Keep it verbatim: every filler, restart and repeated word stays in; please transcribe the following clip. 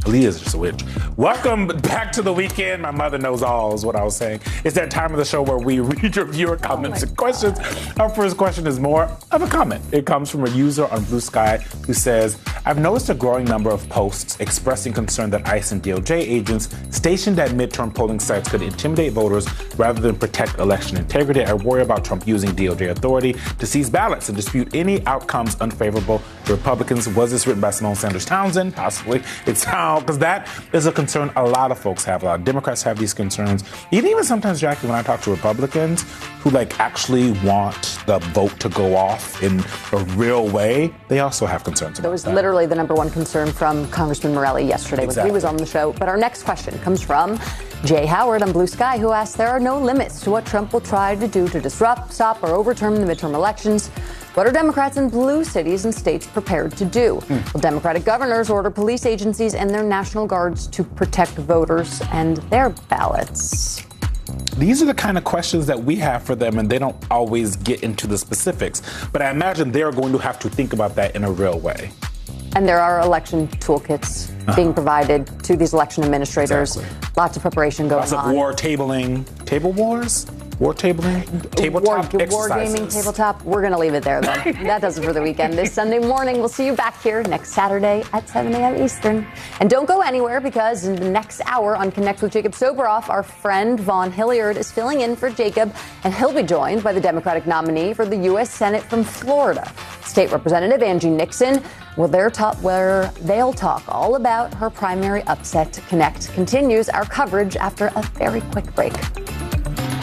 Aaliyah's just a witch. Welcome back to the weekend. My mother knows all is what I was saying. It's that time of the show where we read your viewer comments oh and questions. God. Our first question is more of a comment. It comes from a user on Blue Sky who says, I've noticed a growing number of posts expressing concern that ICE and D O J agents stationed at midterm polling sites could intimidate voters rather than protect election integrity. I worry about Trump using D O J authority to seize ballots and dispute any outcomes unfavorable to Republicans. Was this written by Simone Sanders Townsend? Possibly. It's how, because that is a concern a lot of folks have. A lot of Democrats have these concerns. Even, even sometimes, Jackie, when I talk to Republicans who like actually want the vote to go off in a real way, they also have concerns about that. That was literally the number one concern from Congressman Morelli yesterday exactly. when he was on the show. But our next question comes from Jay Howard on Blue Sky, who asked, there are no limits to what Trump will try to do to disrupt, stop, or overturn the midterm elections. What are Democrats in blue cities and states prepared to do? Mm. Will Democratic governors order police agencies and their National Guards to protect voters and their ballots? These are the kind of questions that we have for them, and they don't always get into the specifics. But I imagine they're going to have to think about that in a real way. And there are election toolkits uh-huh. being provided to these election administrators. Exactly. Lots of preparation going on. Lots of on. war tabling. Table wars? War tabling? Tabletop war, exercises. War gaming, tabletop. We're going to leave it there, though. That does it for the weekend. This Sunday morning, we'll see you back here next Saturday at seven a.m. Eastern. And don't go anywhere, because in the next hour on Connect with Jacob Soboroff, our friend Vaughn Hilliard is filling in for Jacob, and he'll be joined by the Democratic nominee for the U S Senate from Florida, State Representative Angie Nixon. Well, they're talk, where they'll talk all about her primary upset. Connect continues our coverage after a very quick break.